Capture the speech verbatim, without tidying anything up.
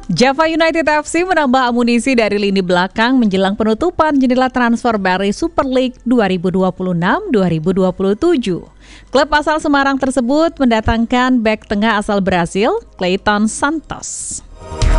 Java United F C menambah amunisi dari lini belakang menjelang penutupan jendela transfer Bari Super League dua ribu dua puluh enam dua ribu dua puluh tujuh. Klub asal Semarang tersebut mendatangkan bek tengah asal Brasil, Clayton Santos.